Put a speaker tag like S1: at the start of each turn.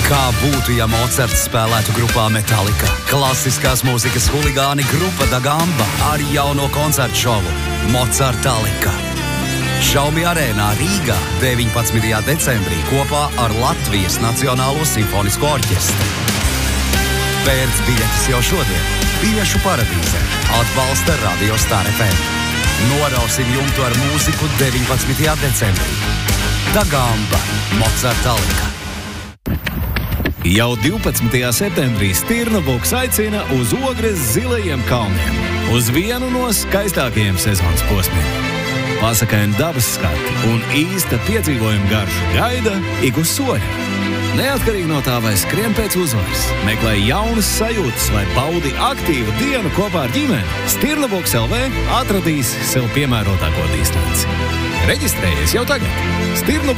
S1: Kā būtu, ja Mocarts spēlētu grupā Metallica? Klasiskās mūzikas huligāni grupa Da Gamba ar jauno koncertu šovu Mocartalika. Šaumi arēnā Rīgā 19. decembrī kopā ar Latvijas Nacionālo simfonisko orķestri. Pērc biļetes jau šodien. Biļešu paradīze atbalsta Radio Star FM. Norausim jumtu ar mūziku 19. decembrī. Da Gamba, Mocartalika.
S2: Jau 12. septembrī Stirnobuks aicina uz Ogres zilajiem kalniem, uz vienu no skaistākajiem sezonas posmiem. Pasakaini dabas skati un īsta piedzīvojuma garša gaida ik uz soļa. Neatkarīgi no tā, vai skrien pēc uzvaras, meklē jaunas sajūtas vai baudi aktīvu dienu kopā ar ģimeni, Stirnobuks LV atradīs sev piemērotāko distanci. Reģistrējies jau tagad!